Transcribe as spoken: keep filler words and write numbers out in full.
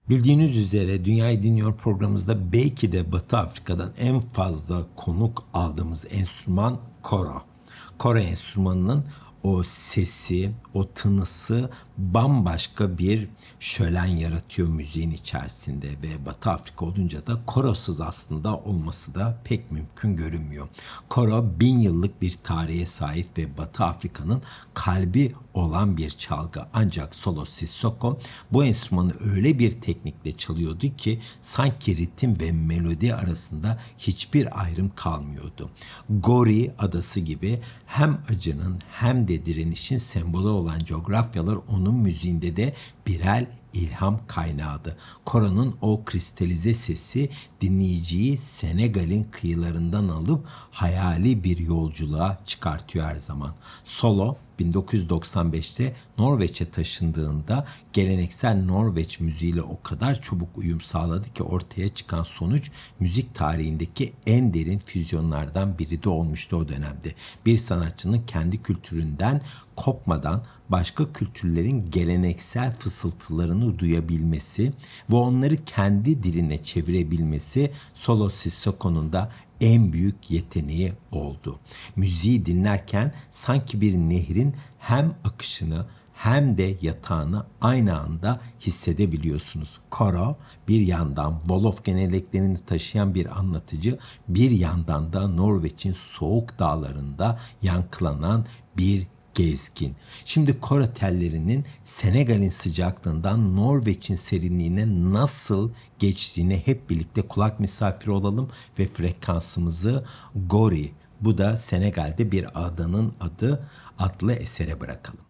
Bildiğiniz üzere Dünyayı Dinliyor programımızda belki de Batı Afrika'dan en fazla konuk aldığımız enstrüman koro. Koro enstrümanının o sesi, o tınısı bambaşka bir şölen yaratıyor müziğin içerisinde ve Batı Afrika olunca da korosuz aslında olması da pek mümkün görünmüyor. Koro bin yıllık bir tarihe sahip ve Batı Afrika'nın kalbi olan bir çalgı. Ancak Solo Sissoko bu enstrümanı öyle bir teknikle çalıyordu ki sanki ritim ve melodi arasında hiçbir ayrım kalmıyordu. Gori adası gibi hem acının hem de direnişin sembolü olan coğrafyalar onun müziğinde de birer ilham kaynağıdı. Koro'nun o kristalize sesi dinleyiciyi Senegal'in kıyılarından alıp hayali bir yolculuğa çıkartıyor her zaman. Solo bin dokuz yüz doksan beşte Norveç'e taşındığında geleneksel Norveç müziğiyle o kadar çabuk uyum sağladı ki ortaya çıkan sonuç müzik tarihindeki en derin füzyonlardan biri de olmuştu o dönemde. Bir sanatçının kendi kültüründen kopmadan başka kültürlerin geleneksel fısıltılarını duyabilmesi ve onları kendi diline çevirebilmesi Solo Sissoko'nun da en büyük yeteneği oldu. Müziği dinlerken sanki bir nehrin hem akışını hem de yatağını aynı anda hissedebiliyorsunuz. Koro bir yandan Wolof geleneklerini taşıyan bir anlatıcı, bir yandan da Norveç'in soğuk dağlarında yankılanan bir gezgin. Şimdi koro tellerinin Senegal'in sıcaklığından Norveç'in serinliğine nasıl geçtiğine hep birlikte kulak misafiri olalım ve frekansımızı Gori, bu da Senegal'de bir adanın adı adlı esere bırakalım.